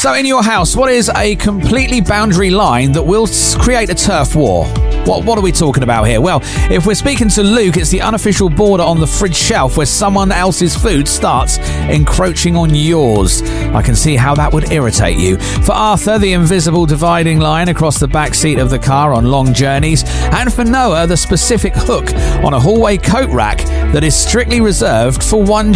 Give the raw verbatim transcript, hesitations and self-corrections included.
So in your house, what is a completely boundary line that will create a turf war? What what are we talking about here? Well, if we're speaking to Luke, it's the unofficial border on the fridge shelf where someone else's food starts encroaching on yours. I can see how that would irritate you. For Arthur, the invisible dividing line across the back seat of the car on long journeys. And for Noah, the specific hook on a hallway coat rack that is strictly reserved for one